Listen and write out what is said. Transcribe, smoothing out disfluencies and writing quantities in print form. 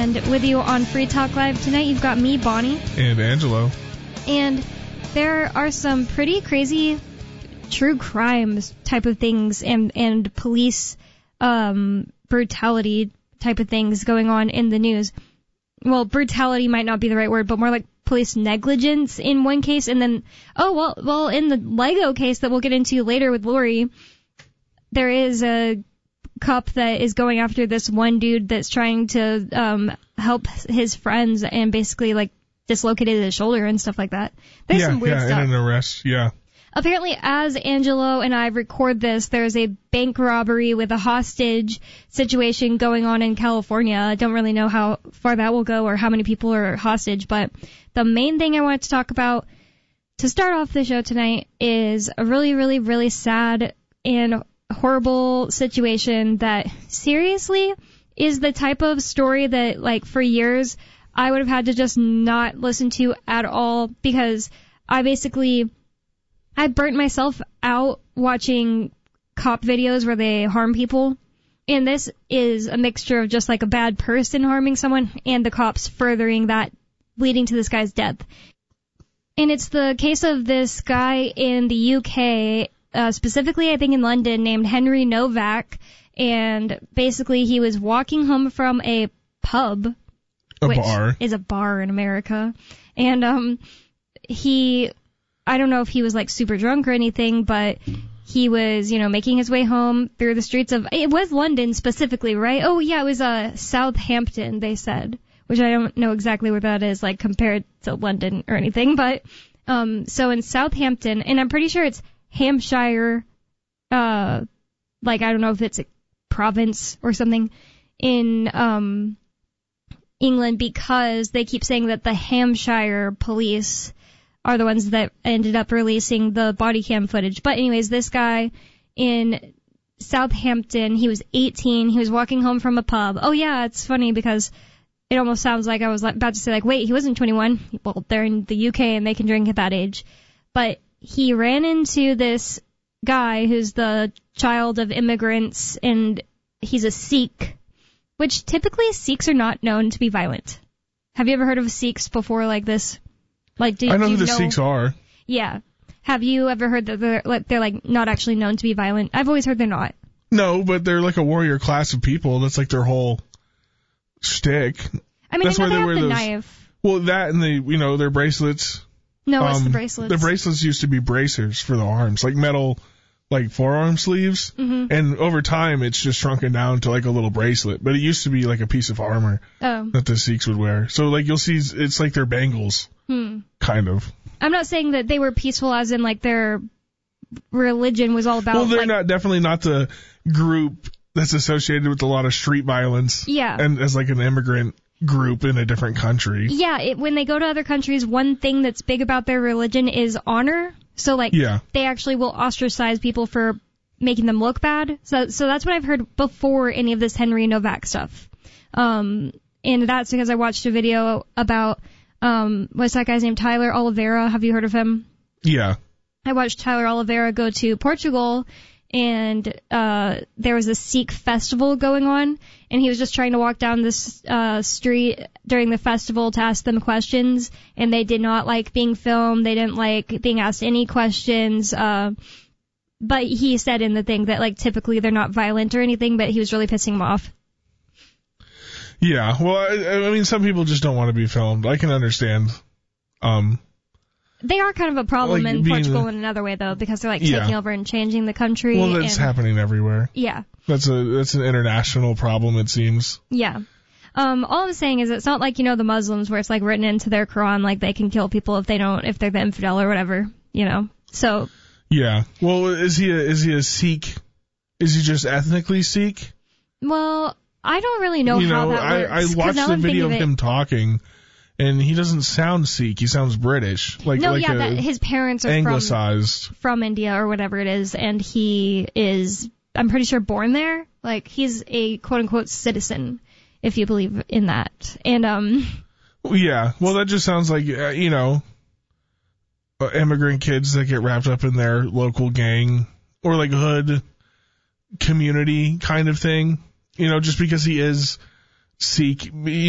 And with you on Free Talk Live tonight, you've got me, Bonnie. And Angelo. And there are some pretty crazy true crimes type of things and police brutality type of things going on in the news. Well, brutality might not be the right word, but more like police negligence in one case. And then, well, in the Lego case that we'll get into later with Lori, there is a cop that is going after this one dude that's trying to help his friends and basically like dislocated his shoulder and stuff like that. There's some weird stuff. And an arrest, Apparently, as Angelo and I record this, there's a bank robbery with a hostage situation going on in California. I don't really know how far that will go or how many people are hostage, but the main thing I wanted to talk about to start off the show tonight is a really, really, really sad and horrible situation that seriously is the type of story that, like, for years I would have had to just not listen to at all because I burnt myself out watching cop videos where they harm people. And this is a mixture of just like a bad person harming someone and the cops furthering that, leading to this guy's death. And it's the case of this guy in the UK, specifically I think in London, named Henry Novak. And basically he was walking home from a pub. Which is a bar in America. And I don't know if he was like super drunk or anything, but he was, making his way home through the streets of, it was London specifically, right? Oh yeah, it was Southampton, they said, which I don't know exactly where that is, like compared to London or anything, but so in Southampton, and I'm pretty sure it's Hampshire, I don't know if it's a province or something in England, because they keep saying that the Hampshire police are the ones that ended up releasing the body cam footage. But anyways, this guy in Southampton, he was 18, he was walking home from a pub. Oh yeah, it's funny because it almost sounds like I was about to say like, wait, he wasn't 21. Well, they're in the UK and they can drink at that age. But he ran into this guy who's the child of immigrants, and he's a Sikh, which typically Sikhs are not known to be violent. Have you ever heard of Sikhs before like this? Like, I know who the Sikhs are. Yeah. Have you ever heard that they're like not actually known to be violent? I've always heard they're not. No, but they're like a warrior class of people. That's like their whole shtick. I mean, that's why they wear the knife. Well, that and their bracelets. No, it's the bracelets. The bracelets used to be bracers for the arms, like metal, like forearm sleeves. Mm-hmm. And over time, it's just shrunken down to like a little bracelet. But it used to be like a piece of armor that the Sikhs would wear. So like you'll see, it's like their bangles. Kind of. I'm not saying that they were peaceful as in like their religion was all about. Well, they're definitely not the group that's associated with a lot of street violence. Yeah. And as like an immigrant group in a different country. Yeah, when they go to other countries, one thing that's big about their religion is honor. So like they actually will ostracize people for making them look bad. So that's what I've heard before any of this Henry Novak stuff. And that's because I watched a video about what's that guy's name? Tyler Oliveira. Have you heard of him? Yeah. I watched Tyler Oliveira go to Portugal, and there was a Sikh festival going on, and he was just trying to walk down this street during the festival to ask them questions, and they did not like being filmed. They didn't like being asked any questions. But he said in the thing that like typically they're not violent or anything, but he was really pissing them off. Yeah, well, I mean, some people just don't want to be filmed. I can understand. They are kind of a problem in Portugal in another way, though, because they're like taking over and changing the country. Well, that's happening everywhere. Yeah. That's an international problem, it seems. Yeah. All I'm saying is it's not like, the Muslims where it's like written into their Quran, like they can kill people if they're the infidel or whatever, so. Yeah. Well, is he a Sikh? Is he just ethnically Sikh? Well, I don't really know how that works. I watched the video of him talking, and he doesn't sound Sikh. He sounds British. His parents are anglicized from India or whatever it is, and he is, I'm pretty sure, born there. Like, he's a quote-unquote citizen, if you believe in that. And, yeah, well, that just sounds like, immigrant kids that get wrapped up in their local gang or, like, hood community kind of thing. Just because he is Sikh,